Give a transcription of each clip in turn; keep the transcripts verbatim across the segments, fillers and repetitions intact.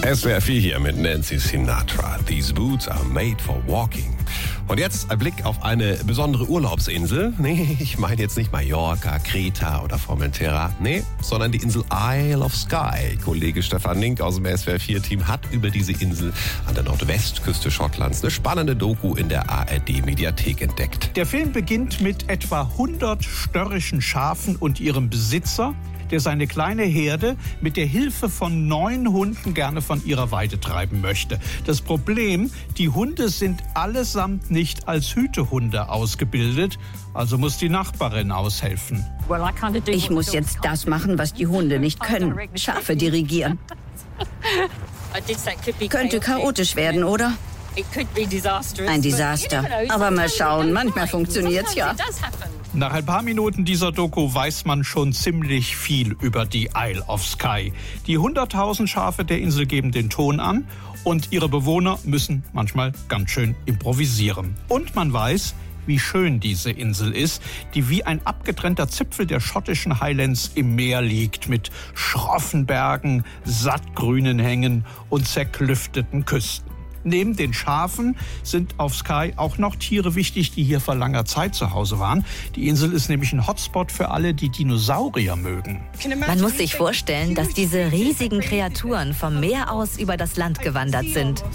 S W R vier hier mit Nancy Sinatra. These boots are made for walking. Und jetzt ein Blick auf eine besondere Urlaubsinsel. Nee, ich meine jetzt nicht Mallorca, Kreta oder Formentera. Nee, sondern die Insel Isle of Skye. Kollege Stefan Link aus dem S W R vier Team hat über diese Insel an der Nordwestküste Schottlands eine spannende Doku in der A R D-Mediathek entdeckt. Der Film beginnt mit etwa hundert störrischen Schafen und ihrem Besitzer, der seine kleine Herde mit der Hilfe von neun Hunden gerne von ihrer Weide treiben möchte. Das Problem, die Hunde sind allesamt nicht als Hütehunde ausgebildet, also muss die Nachbarin aushelfen. Ich muss jetzt das machen, was die Hunde nicht können, Schafe dirigieren. Könnte chaotisch werden, oder? Ein Desaster. Aber mal schauen, manchmal funktioniert's ja. Nach ein paar Minuten dieser Doku weiß man schon ziemlich viel über die Isle of Skye. Die hunderttausend Schafe der Insel geben den Ton an und ihre Bewohner müssen manchmal ganz schön improvisieren. Und man weiß, wie schön diese Insel ist, die wie ein abgetrennter Zipfel der schottischen Highlands im Meer liegt, mit schroffen Bergen, sattgrünen Hängen und zerklüfteten Küsten. Neben den Schafen sind auf Skye auch noch Tiere wichtig, die hier vor langer Zeit zu Hause waren. Die Insel ist nämlich ein Hotspot für alle, die Dinosaurier mögen. Man muss sich vorstellen, dass diese riesigen Kreaturen vom Meer aus über das Land gewandert sind.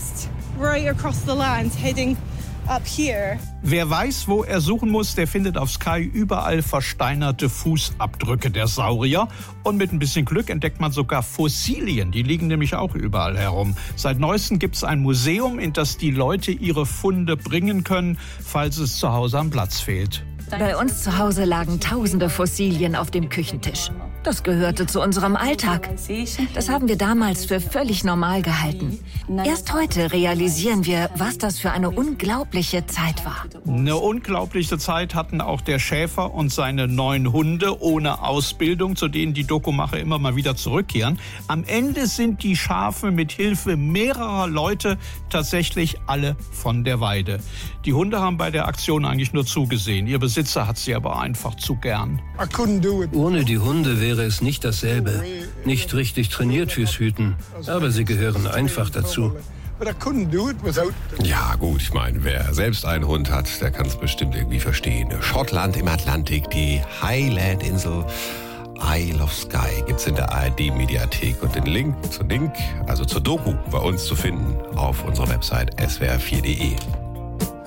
Wer weiß, wo er suchen muss, der findet auf Skye überall versteinerte Fußabdrücke der Saurier. Und mit ein bisschen Glück entdeckt man sogar Fossilien, die liegen nämlich auch überall herum. Seit neuestem gibt es ein Museum, in das die Leute ihre Funde bringen können, falls es zu Hause am Platz fehlt. Bei uns zu Hause lagen tausende Fossilien auf dem Küchentisch. Das gehörte zu unserem Alltag. Das haben wir damals für völlig normal gehalten. Erst heute realisieren wir, was das für eine unglaubliche Zeit war. Eine unglaubliche Zeit hatten auch der Schäfer und seine neun Hunde ohne Ausbildung, zu denen die Dokumacher immer mal wieder zurückkehren. Am Ende sind die Schafe mit Hilfe mehrerer Leute tatsächlich alle von der Weide. Die Hunde haben bei der Aktion eigentlich nur zugesehen. Ihr Besitzer hat sie aber einfach zu gern. Ohne die Hunde wäre es nicht dasselbe. Nicht richtig trainiert fürs Hüten, aber sie gehören einfach dazu. Ja gut, ich meine, wer selbst einen Hund hat, der kann es bestimmt irgendwie verstehen. Schottland im Atlantik, die Highland-Insel Isle of Skye gibt's in der A R D-Mediathek und den Link zur Link, also zur Doku, bei uns zu finden auf unserer Website S W R vier punkt de.